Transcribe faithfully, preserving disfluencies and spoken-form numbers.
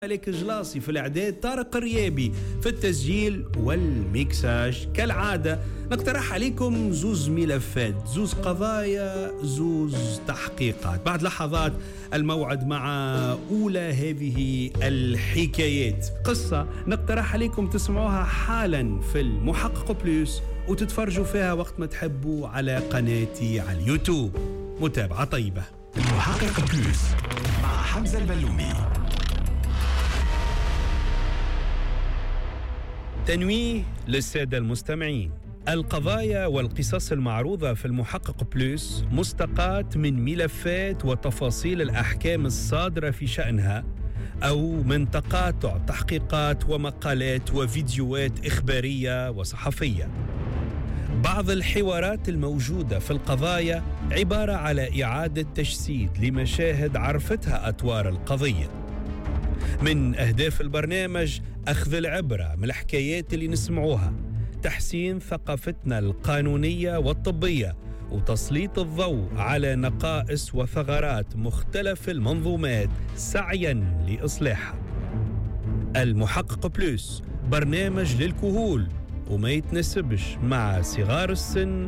ملك جلاصي في الإعداد، طارق الريابي في التسجيل والميكساج. كالعادة نقترح عليكم زوز ملفات، زوز قضايا، زوز تحقيقات. بعد لحظات الموعد مع أولى هذه الحكايات، قصة نقترح عليكم تسمعوها حالا في المحقق بلوس وتتفرجوا فيها وقت ما تحبوا على قناتي على اليوتيوب. متابعة طيبة. المحقق بلوس مع حمزة البلومي. تنويه للسادة المستمعين: القضايا والقصص المعروضة في المحقق بلوس مستقاة من ملفات وتفاصيل الأحكام الصادرة في شأنها، أو من تقاطع تحقيقات ومقالات وفيديوهات إخبارية وصحفية. بعض الحوارات الموجودة في القضايا عبارة على إعادة تجسيد لمشاهد عرفتها أطوار القضية. من أهداف البرنامج أخذ العبرة من الحكايات اللي نسمعوها، تحسين ثقافتنا القانونية والطبية، وتسليط الضوء على نقائص وثغرات مختلف المنظومات سعياً لإصلاحها. المحقق بلوس برنامج للكهول وما يتناسبش مع صغار السن